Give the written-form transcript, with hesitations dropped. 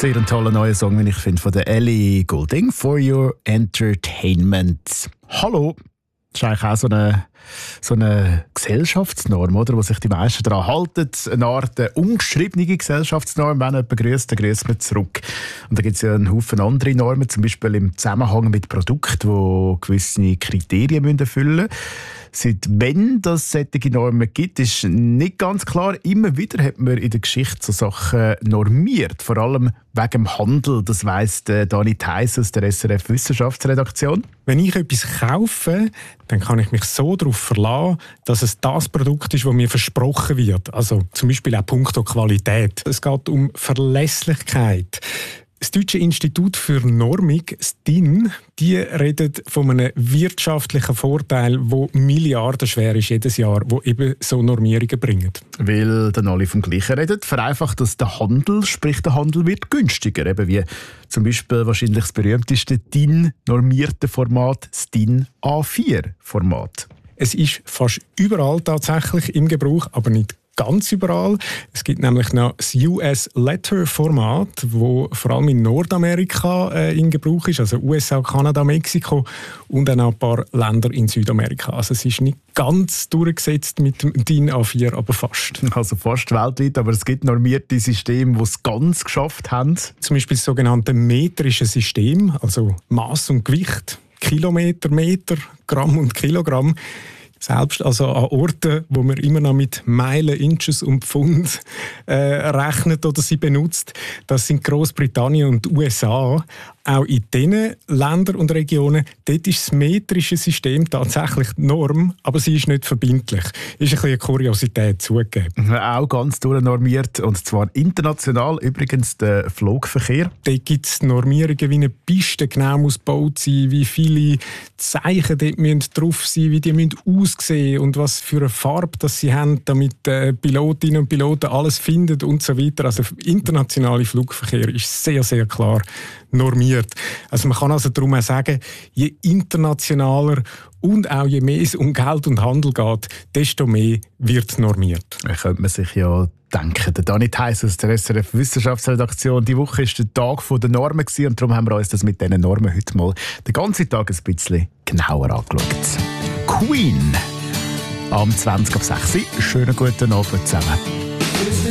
Sehr ein toller neuer Song, wie ich finde, von der Ellie Goulding, «For Your Entertainment». Hallo! Das ist eigentlich auch so eine Gesellschaftsnorm, oder, wo sich die meisten daran halten. Eine Art ungeschriebene Gesellschaftsnorm. Wenn jemand grüßt, dann grüßt man zurück. Und da gibt es ja einen Haufen andere Normen, zum Beispiel im Zusammenhang mit Produkten, die gewisse Kriterien erfüllen müssen. Seit wann es solche Normen gibt, ist nicht ganz klar. Immer wieder hat man in der Geschichte so Sachen normiert, vor allem wegen dem Handel. Das weiss Dani Theiss aus der SRF Wissenschaftsredaktion. Wenn ich etwas kaufe, dann kann ich mich so darauf verlassen, dass es das Produkt ist, das mir versprochen wird. Also zum Beispiel auch punkto Qualität. Es geht um Verlässlichkeit. Das Deutsche Institut für Normung, STIN, die redet von einem wirtschaftlichen Vorteil, der milliardenschwer ist jedes Jahr, wo eben so Normierungen bringen. Weil dann alle vom Gleichen reden, vereinfacht das der Handel, sprich der Handel wird günstiger. Eben wie zum Beispiel wahrscheinlich das berühmteste DIN-normierte Format, das DIN A4-Format. Es ist fast überall tatsächlich im Gebrauch, aber nicht ganz überall. Es gibt nämlich noch das US-Letter-Format, das vor allem in Nordamerika in Gebrauch ist, also USA, Kanada, Mexiko und dann auch ein paar Länder in Südamerika. Also es ist nicht ganz durchgesetzt mit dem DIN A4, aber fast. Also fast weltweit, aber es gibt normierte Systeme, die es ganz geschafft haben. Zum Beispiel das sogenannte metrische System, also Maß und Gewicht, Kilometer, Meter, Gramm und Kilogramm. Selbst also an Orten, wo man immer noch mit Meilen, Inches und Pfund rechnet oder sie benutzt. Das sind Großbritannien und die USA. Auch in diesen Ländern und Regionen, dort ist das metrische System tatsächlich die Norm, aber sie ist nicht verbindlich. Ist ein bisschen eine Kuriosität zugegeben. Auch ganz durchnormiert, und zwar international, übrigens der Flugverkehr. Dort gibt es Normierungen, wie eine Piste genau muss gebaut sein, wie viele Zeichen dort müssen drauf sein, wie die müssen aussehen und was für eine Farbe das sie haben, damit Pilotinnen und Piloten alles finden und so weiter. Also der internationale Flugverkehr ist sehr, sehr klar normiert. Also man kann also darum auch sagen, je internationaler und auch je mehr es um Geld und Handel geht, desto mehr wird normiert. Da könnte man sich ja denken. Der Dani Theiss aus der SRF Wissenschaftsredaktion. Die Woche war der Tag der Normen und darum haben wir uns das mit diesen Normen heute mal den ganzen Tag ein bisschen genauer angeschaut. Queen am 20 ab 6. Schönen guten Abend zusammen.